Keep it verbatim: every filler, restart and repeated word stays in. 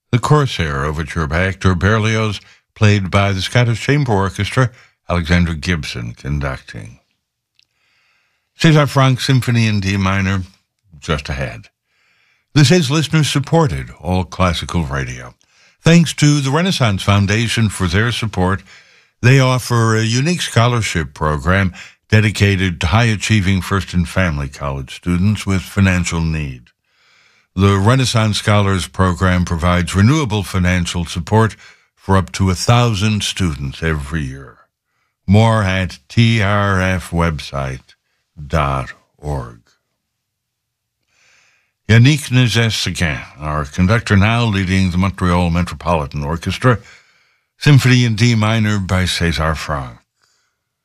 The Corsair Overture by Hector Berlioz, played by the Scottish Chamber Orchestra, Alexander Gibson conducting. César Franck Symphony in D minor, just ahead. This is listener-supported, all classical radio. Thanks to the Renaissance Foundation for their support, they offer a unique scholarship program dedicated to high-achieving first and family college students with financial need. The Renaissance Scholars Program provides renewable financial support for up to a thousand students every year. More at t r f website dot org. Yannick Nézet-Séguin, our conductor now, leading the Montreal Metropolitan Orchestra, Symphony in D minor by César Franck.